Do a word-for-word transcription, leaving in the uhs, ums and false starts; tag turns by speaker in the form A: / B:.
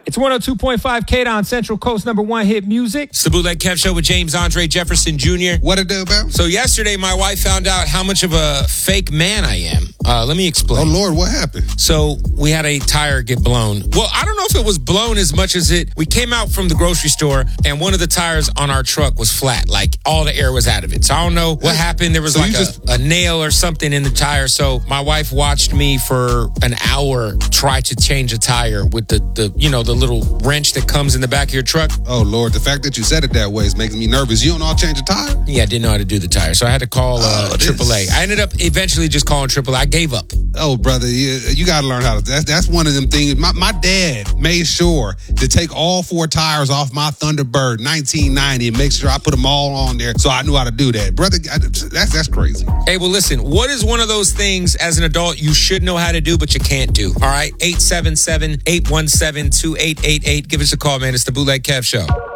A: It's one oh two point five K on Central Coast number one hit music.
B: It's the Bootleg Kev Show with James Andre Jefferson Junior
C: What it do, about?
B: So yesterday, my wife found out how much of a fake man I am. Uh, let me explain.
C: Oh, Lord, what happened?
B: So we had a tire get blown. Well, I don't know if it was blown as much as it... We came out from the grocery store, and one of the tires on our truck was flat. Like, all the air was out of it. So I don't know what happened. There was
C: So
B: like
C: you
B: a,
C: just-
B: a nail or something in the tire. So my wife watched me for an hour try to change a tire with the, the you know, the little wrench that comes in the back of your truck.
C: Oh, Lord, the fact that you said it that way is making me nervous. You don't know how to change a tire?
B: Yeah, I didn't know how to do the tire. So I had to call uh,
C: Oh, this-
B: triple A. I ended up eventually just calling triple A. I gave up.
C: Oh, brother, you, you got to learn how to. That's, that's one of them things. My, my dad made sure to take all four tires off my Thunderbird nineteen ninety and make sure I put them all on there so I knew how to do that. Brother, I- that's, that's crazy.
B: Hey, well, listen, what is one of those things as an adult you should know how to do, but you can't do? All right, eight seven seven, eight one seven, two eight eight eight. Give us a call, man. It's the Bootleg Kev Show.